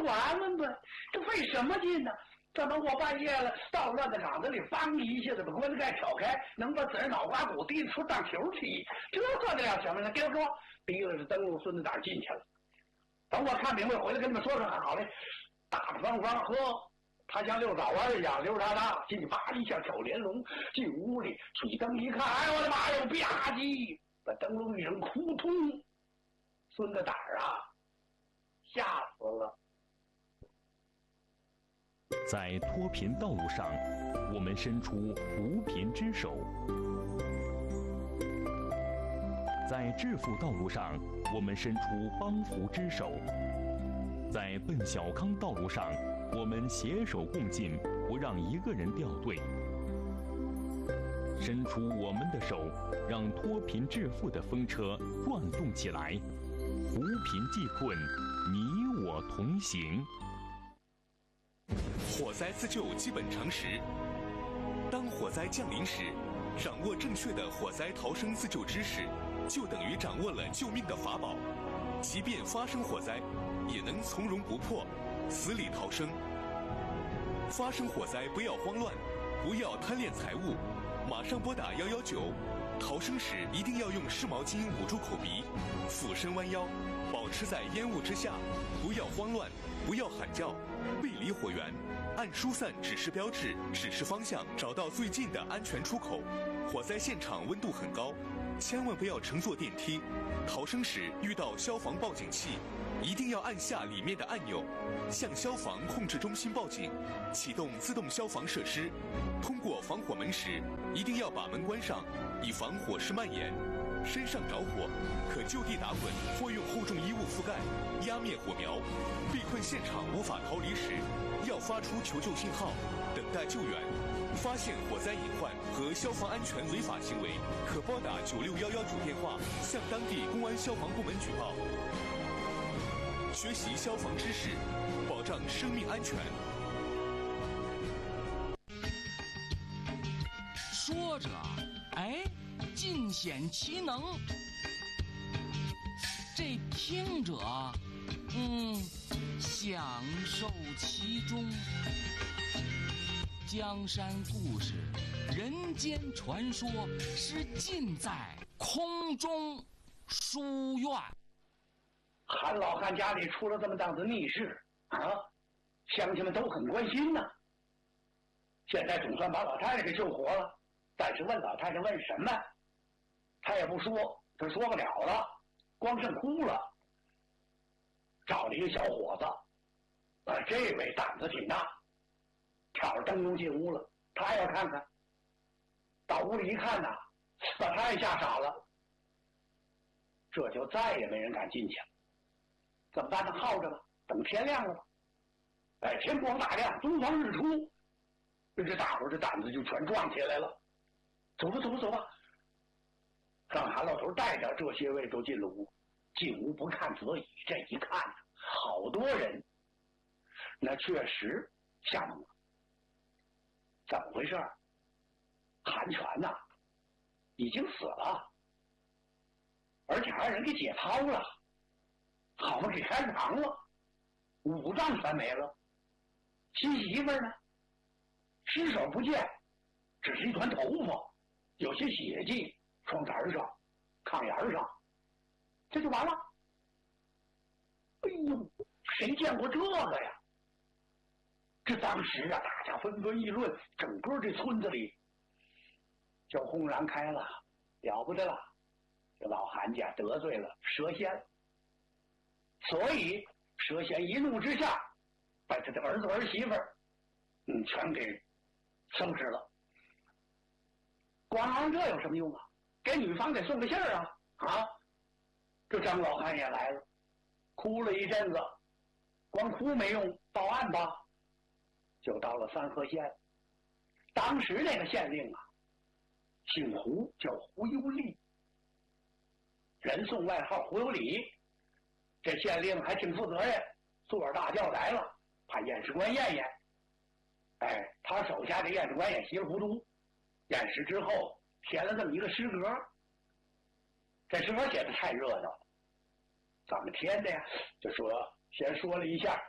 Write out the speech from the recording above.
玩玩呗，这费什么劲呢？怎么我半夜了到乱的场子里，翻一下子把棺盖挑开，能把子儿脑瓜骨提出当球踢，这算得了什么呢？给我说，提了这灯笼孙子胆进去了。等我看明白回来跟你们说说还好嘞。大大方方喝，他像遛早玩一样溜达达进去，啪一下挑连笼进屋里，举灯一看，哎我的妈哟，吧唧，把灯笼一声扑通，孙子胆儿啊，吓死了。 在脱贫道路上，我们伸出扶贫之手；在致富道路上，我们伸出帮扶之手；在奔小康道路上，我们携手共进，不让一个人掉队。伸出我们的手，让脱贫致富的风车转动起来，扶贫济困，你我同行。 火灾自救基本常识：当火灾降临时，掌握正确的火灾逃生自救知识，就等于掌握了救命的法宝。即便发生火灾，也能从容不迫，死里逃生。发生火灾不要慌乱，不要贪恋财物，马上拨打119。逃生时一定要用湿毛巾捂住口鼻，俯身弯腰，保持在烟雾之下，不要慌乱，不要喊叫，背离火源，按疏散指示标志指示方向，找到最近的安全出口。火灾现场温度很高，千万不要乘坐电梯。逃生时遇到消防报警器，一定要按下里面的按钮，向消防控制中心报警，启动自动消防设施。通过防火门时，一定要把门关上，以防火势蔓延。身上着火，可就地打滚或用厚重衣物覆盖，压灭火苗。被困现场无法逃离时，要发出求救信号，等待救援。发现火灾隐患和消防安全违法行为，可拨打96119电话，向当地公安消防部门举报。学习消防知识，保障生命安全。 说着，哎，尽显其能；这听者，享受其中。江山故事，人间传说，是尽在空中书院。 韩老汉家里出了这么档子逆事啊，乡亲们都很关心呐。现在总算把老太太给救活了，但是问老太太问什么，她也不说，她说不了了，光剩哭了。找了一个小伙子，这位胆子挺大，挑着灯笼进屋了，他要看看。到屋里一看呐，把他也吓傻了。这就再也没人敢进去了。怎么办呢？耗着吧，等天亮了吧。哎，天光大亮，东方日出，这大伙儿这胆子就全壮起来了。走吧，走吧，走吧。让韩老头带着这些位都进了屋。进屋不看则已，这一看呢，好多人，那确实吓懵了。怎么回事？韩全呐，已经死了，而且还让人给解剖了，好嘛，给开膛了，五脏全没了。新媳妇呢，尸首不见，只是一团头发，有些血迹，窗台上、炕沿上，这就完了。哎呦，谁见过这个呀？这当时啊，大家纷纷议论，整个这村子里就轰然开了，了不得了！这老韩家得罪了蛇仙，所以蛇仙一怒之下，把他的儿子儿媳妇儿，全给收拾了。光忙这有什么用啊？给女方得送个信儿啊！啊，这张老汉也来了，哭了一阵子，光哭没用，报案吧。就到了三河县，当时那个县令啊，姓胡，叫胡有礼，人送外号胡有礼。这县令还挺负责任，坐着大轿来了，派验尸官验验。哎，他手下的验尸官也稀里糊涂，验尸之后填了这么一个诗格。这诗格写的太热闹了，怎么填的呀？就说先说了一下